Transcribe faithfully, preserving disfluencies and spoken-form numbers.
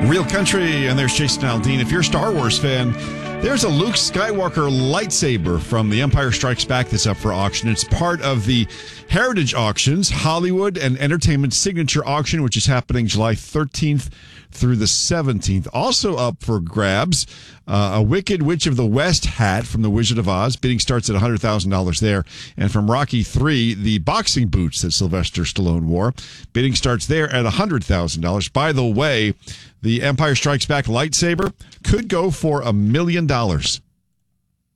Real Country, and there's Jason Aldean. If you're a Star Wars fan, there's a Luke Skywalker lightsaber from The Empire Strikes Back that's up for auction. It's part of the Heritage Auctions, Hollywood and Entertainment Signature Auction, which is happening July thirteenth through the seventeenth. Also up for grabs, uh, a Wicked Witch of the West hat from The Wizard of Oz. Bidding starts at one hundred thousand dollars there. And from Rocky three, the boxing boots that Sylvester Stallone wore. Bidding starts there at one hundred thousand dollars. By the way, the Empire Strikes Back lightsaber could go for a million dollars.